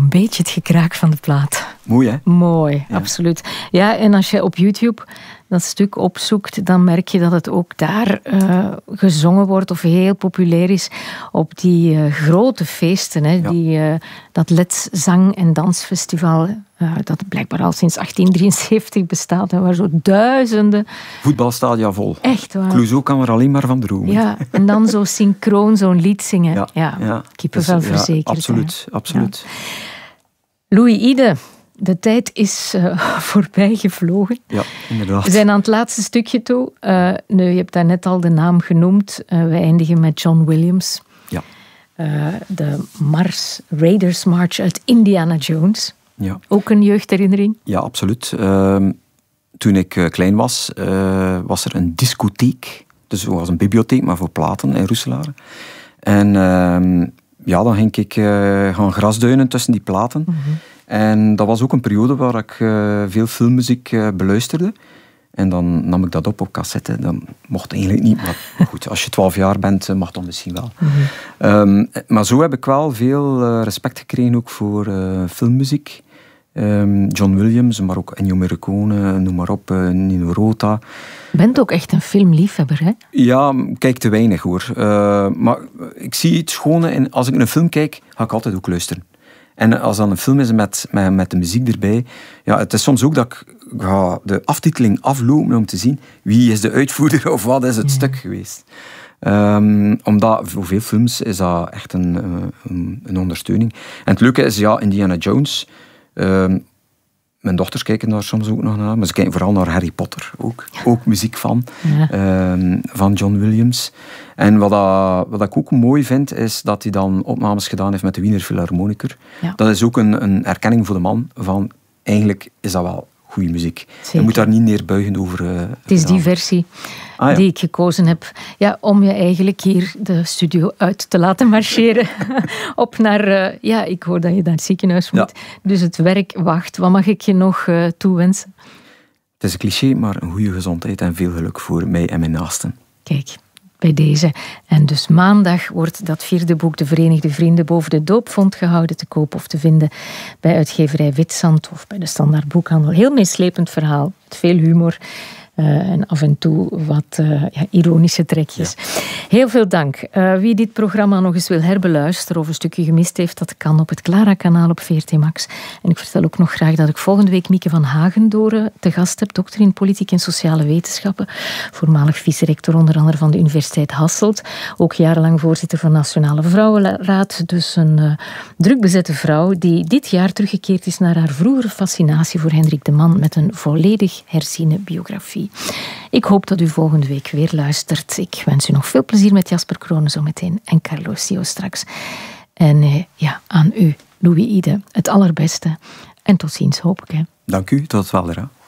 een beetje het gekraak van de plaat. Mooi, hè? Mooi, ja. Absoluut. Ja, en als je op YouTube dat stuk opzoekt, dan merk je dat het ook daar gezongen wordt of heel populair is op die grote feesten. Hè, dat Let's Zang- en Dansfestival, dat blijkbaar al sinds 1873 bestaat, hè, waar zo duizenden... Voetbalstadia vol. Echt waar. Clouseau kan er alleen maar van dromen. Ja, en dan zo synchroon zo'n lied zingen. Ja. Kippenvel verzekerd. Absoluut. Ja. Louis Ide, de tijd is voorbij gevlogen. Ja, inderdaad. We zijn aan het laatste stukje toe. Je hebt daarnet al de naam genoemd. Wij eindigen met John Williams. Ja. De Raiders March uit Indiana Jones. Ja. Ook een jeugdherinnering? Ja, absoluut. Toen ik klein was, was er een discotheek. Dus het was een bibliotheek, maar voor platen in Roeselare. En dan ging ik gaan grasduinen tussen die platen. Mm-hmm. En dat was ook een periode waar ik veel filmmuziek beluisterde. En dan nam ik dat op cassette. Dat mocht eigenlijk niet, maar goed, als je 12 jaar bent, mag dat misschien wel. Mm-hmm. Maar zo heb ik wel veel respect gekregen ook voor filmmuziek. John Williams, maar ook Ennio Morricone, noem maar op, Nino Rota. Je bent ook echt een filmliefhebber, hè? Ja, kijk te weinig hoor. Maar ik zie het schone en als ik een film kijk, ga ik altijd ook luisteren. En als dan een film is met de muziek erbij, ja, het is soms ook dat ik ga de aftiteling aflopen om te zien wie is de uitvoerder of wat is het stuk geweest. Omdat voor veel films is dat echt een ondersteuning. En het leuke is, ja, Indiana Jones. Mijn dochters kijken daar soms ook nog naar, maar ze kijken vooral naar Harry Potter ook muziek van John Williams. En wat ik ook mooi vind, is dat hij dan opnames gedaan heeft met de Wiener Philharmoniker. Ja. Dat is ook een erkenning voor de man van, eigenlijk is dat wel goede muziek. Zeker. Je moet daar niet neerbuigen over. Het is die versie die ik gekozen heb. Ja, om je eigenlijk hier de studio uit te laten marcheren. Op naar... ik hoor dat je naar het ziekenhuis moet. Ja. Dus het werk wacht. Wat mag ik je nog toewensen? Het is een cliché, maar een goede gezondheid en veel geluk voor mij en mijn naasten. Kijk, bij deze. En dus maandag wordt dat 4e boek De Verenigde Vrienden boven de doopvont gehouden, te koop of te vinden bij uitgeverij Witzand of bij de Standaard Boekhandel. Heel meeslepend verhaal, met veel humor en af en toe wat ironische trekjes. Ja. Heel veel dank. Wie dit programma nog eens wil herbeluisteren of een stukje gemist heeft, dat kan op het Clara-kanaal op VRT Max. En ik vertel ook nog graag dat ik volgende week Mieke van Hagendoren te gast heb, dokter in politiek en sociale wetenschappen, voormalig vice-rector onder andere van de Universiteit Hasselt, ook jarenlang voorzitter van Nationale Vrouwenraad, dus een druk bezette vrouw die dit jaar teruggekeerd is naar haar vroegere fascinatie voor Hendrik de Man met een volledig herziene biografie. Ik hoop dat u volgende week weer luistert. Ik wens u nog veel plezier met Jasper Kronen zometeen en Carlo Sio straks. En aan u, Louis Ide, het allerbeste. En tot ziens, hoop ik. Hè. Dank u, tot wel.